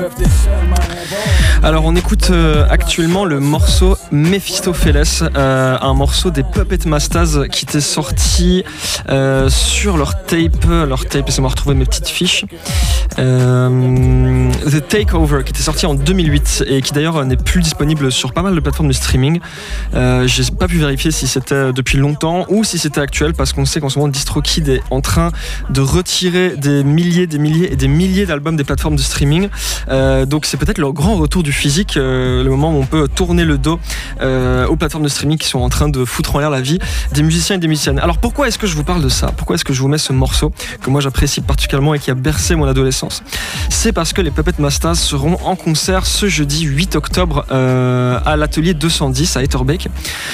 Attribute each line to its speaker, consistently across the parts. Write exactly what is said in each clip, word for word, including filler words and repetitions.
Speaker 1: Alors on écoute euh, actuellement le morceau Mephistopheles, euh, un morceau des Puppet Mastaz qui était sorti euh, sur leur tape, leur tape, laissez-moi retrouver mes petites fiches, euh, The Takeover, qui était sorti en deux mille huit et qui d'ailleurs n'est plus disponible sur pas mal de plateformes de streaming. Euh, j'ai pas pu vérifier si c'était depuis longtemps ou si c'était actuel, parce qu'on sait qu'en ce moment DistroKid est en train de retirer des milliers, des milliers et des milliers d'albums des plateformes de streaming. Euh, donc c'est peut-être leur grand retour du physique, euh, le moment où on peut tourner le dos euh, aux plateformes de streaming qui sont en train de foutre en l'air la vie des musiciens et des musiciennes. Alors pourquoi est-ce que je vous parle de ça ? Pourquoi est-ce que je vous mets ce morceau que moi j'apprécie particulièrement et qui a bercé mon adolescence ? C'est parce que les Puppet Mastaz seront en concert ce jeudi huit octobre euh, à l'atelier deux cent dix à Etterbeek.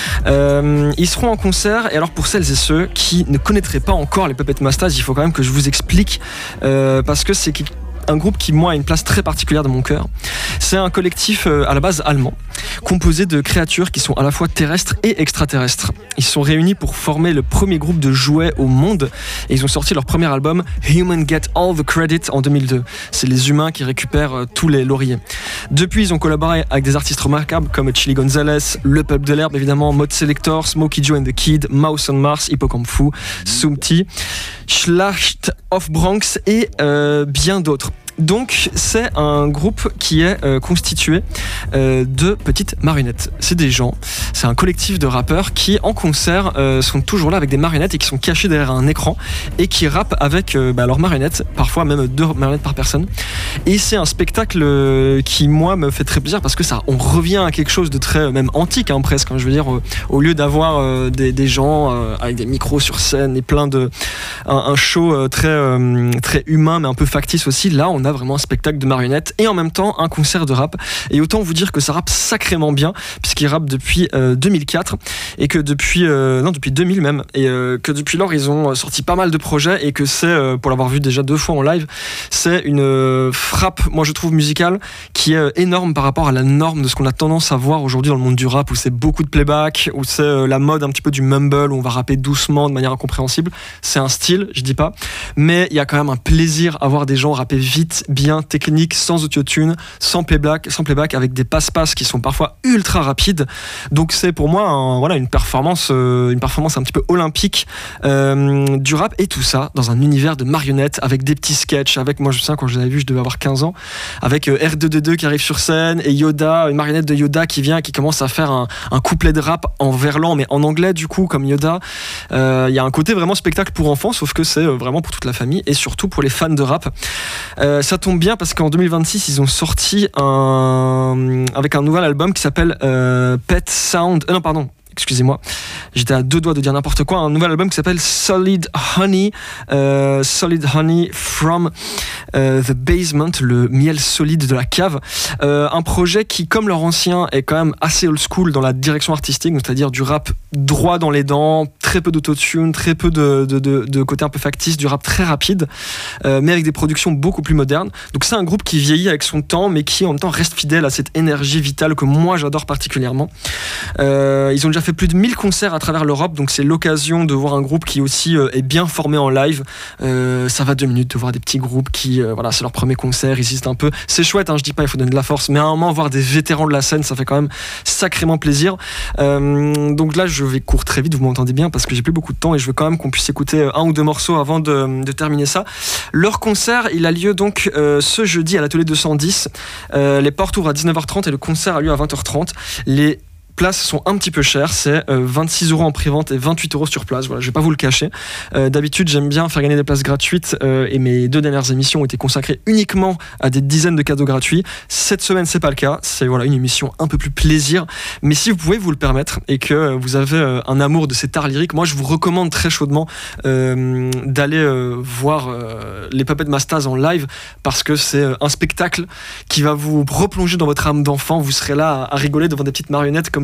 Speaker 1: Euh, ils seront en concert, et alors pour celles et ceux qui ne connaîtraient pas encore les Puppet Mastaz, il faut quand même que je vous explique euh, parce que c'est un groupe qui, moi, a une place très particulière dans mon cœur. C'est un collectif euh, à la base allemand, composé de créatures qui sont à la fois terrestres et extraterrestres. Ils sont réunis pour former le premier groupe de jouets au monde, et ils ont sorti leur premier album Human Get All the Credit en deux mille deux. C'est les humains qui récupèrent euh, tous les lauriers. Depuis, ils ont collaboré avec des artistes remarquables comme Chili Gonzalez, Le Peuple de l'Herbe évidemment, Mode Selector, Smokey Joe and the Kid, Mouse on Mars, Hippocampe Fou, Sumti, Schlacht of Bronx et euh, bien d'autres. Donc c'est un groupe qui est euh, constitué euh, de petites marionnettes. C'est des gens, c'est un collectif de rappeurs qui en concert euh, sont toujours là avec des marionnettes et qui sont cachés derrière un écran et qui rappent avec euh, bah, leurs marionnettes, parfois même deux marionnettes par personne. Et c'est un spectacle euh, qui moi me fait très plaisir parce que ça, on revient à quelque chose de très euh, même antique hein, presque. Hein, je veux dire, euh, au lieu d'avoir euh, des, des gens euh, avec des micros sur scène et plein de un, un show euh, très euh, très humain mais un peu factice aussi. Là on a vraiment un spectacle de marionnettes et en même temps un concert de rap, et autant vous dire que ça rappe sacrément bien puisqu'ils rappent depuis euh, deux mille quatre et que depuis euh, non depuis deux mille même, et euh, que depuis lors ils ont sorti pas mal de projets, et que c'est euh, pour l'avoir vu déjà deux fois en live, c'est une euh, frappe moi je trouve musicale qui est euh, énorme par rapport à la norme de ce qu'on a tendance à voir aujourd'hui dans le monde du rap, où c'est beaucoup de playback, où c'est euh, la mode un petit peu du mumble, où on va rapper doucement de manière incompréhensible. C'est un style, je dis pas, mais il y a quand même un plaisir à voir des gens rapper vite, bien, technique, sans autotune, sans playback, sans playback, avec des passe-passe qui sont parfois ultra rapides. Donc c'est pour moi un, voilà, une performance, euh, une performance un petit peu olympique euh, du rap, et tout ça dans un univers de marionnettes avec des petits sketchs. Avec moi, je sais quand je l'avais vu, je devais avoir quinze ans, avec euh, R deux D deux qui arrive sur scène et Yoda, une marionnette de Yoda qui vient, qui commence à faire un, un couplet de rap en verlan mais en anglais du coup comme Yoda. Il euh, y a un côté vraiment spectacle pour enfants, sauf que c'est vraiment pour toute la famille et surtout pour les fans de rap. Euh, ça tombe bien parce qu'en deux mille vingt-six ils ont sorti un avec un nouvel album qui s'appelle euh, Pet Sound. Euh, non pardon. Excusez-moi, j'étais à deux doigts de dire n'importe quoi. Un nouvel album qui s'appelle Solid Honey, euh, Solid Honey from euh, the Basement, le miel solide de la cave. Euh, un projet qui, comme leur ancien, est quand même assez old school dans la direction artistique, c'est-à-dire du rap droit dans les dents, très peu d'autotune, très peu de, de, de, de côté un peu factice, du rap très rapide, euh, mais avec des productions beaucoup plus modernes. Donc c'est un groupe qui vieillit avec son temps, mais qui en même temps reste fidèle à cette énergie vitale que moi j'adore particulièrement. Euh, ils ont déjà fait plus de mille concerts à travers l'Europe, donc c'est l'occasion de voir un groupe qui aussi euh, est bien formé en live. Euh, ça va deux minutes de voir des petits groupes qui, euh, voilà, c'est leur premier concert, ils hésitent un peu. C'est chouette, hein, je dis pas il faut donner de la force, mais à un moment voir des vétérans de la scène, ça fait quand même sacrément plaisir. Euh, donc là, je vais courir très vite, vous m'entendez bien, parce que j'ai plus beaucoup de temps et je veux quand même qu'on puisse écouter un ou deux morceaux avant de, de terminer ça. Leur concert, il a lieu donc euh, ce jeudi à l'atelier deux cent dix. Euh, les portes ouvrent à dix-neuf heures trente et le concert a lieu à vingt heures trente. Les places sont un petit peu chères, c'est euh, vingt-six euros en pré-vente et vingt-huit euros sur place. Voilà, je vais pas vous le cacher. Euh, d'habitude, j'aime bien faire gagner des places gratuites euh, et mes deux dernières émissions ont été consacrées uniquement à des dizaines de cadeaux gratuits. Cette semaine, c'est pas le cas. C'est voilà une émission un peu plus plaisir. Mais si vous pouvez vous le permettre et que vous avez euh, un amour de cet art lyrique, moi, je vous recommande très chaudement euh, d'aller euh, voir euh, les Puppet Mastaz en live, parce que c'est un spectacle qui va vous replonger dans votre âme d'enfant. Vous serez là à, à rigoler devant des petites marionnettes comme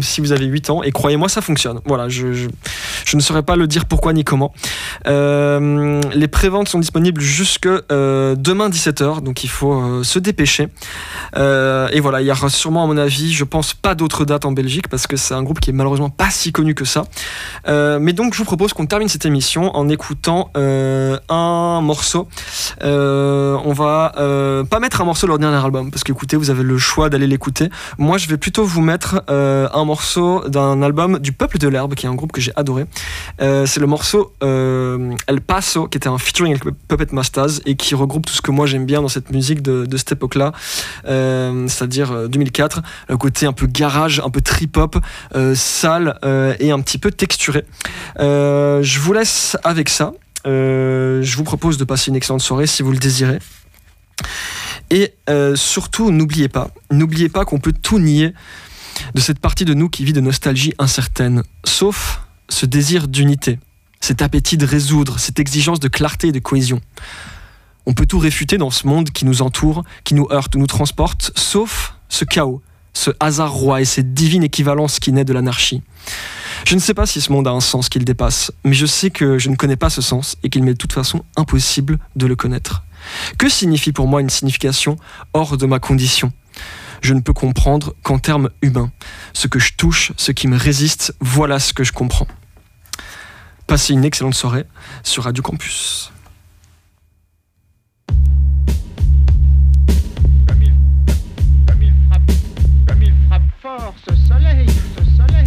Speaker 1: si vous avez huit ans, et croyez-moi, ça fonctionne. Voilà, je, je, je ne saurais pas le dire pourquoi ni comment. Euh, les préventes sont disponibles jusque euh, demain dix-sept heures, donc il faut euh, se dépêcher. Euh, et voilà, il y aura sûrement, à mon avis, je pense pas d'autres dates en Belgique, parce que c'est un groupe qui est malheureusement pas si connu que ça. Euh, mais donc, je vous propose qu'on termine cette émission en écoutant euh, un morceau. Euh, on va euh, pas mettre un morceau de leur dernier album, parce que écoutez, vous avez le choix d'aller l'écouter. Moi, je vais plutôt vous mettre euh, un morceau d'un album du Peuple de l'Herbe, qui est un groupe que j'ai adoré. Euh, c'est le morceau euh, El Paso, qui était un featuring avec Puppet Mastaz et qui regroupe tout ce que moi j'aime bien dans cette musique de, de cette époque-là, euh, c'est-à-dire euh, deux mille quatre, le côté un peu garage, un peu trip-hop, euh, sale euh, et un petit peu texturé. Euh, je vous laisse avec ça. Euh, je vous propose de passer une excellente soirée si vous le désirez. Et euh, surtout, n'oubliez pas, n'oubliez pas qu'on peut tout nier de cette partie de nous qui vit de nostalgie incertaine, sauf ce désir d'unité, cet appétit de résoudre, cette exigence de clarté et de cohésion. On peut tout réfuter dans ce monde qui nous entoure, qui nous heurte ou nous transporte, sauf ce chaos, ce hasard roi et cette divine équivalence qui naît de l'anarchie. Je ne sais pas si ce monde a un sens qu'il dépasse, mais je sais que je ne connais pas ce sens et qu'il m'est de toute façon impossible de le connaître. Que signifie pour moi une signification hors de ma condition ? Je ne peux comprendre qu'en termes humains. Ce que je touche, ce qui me résiste, voilà ce que je comprends. Passez une excellente soirée sur Radio Campus.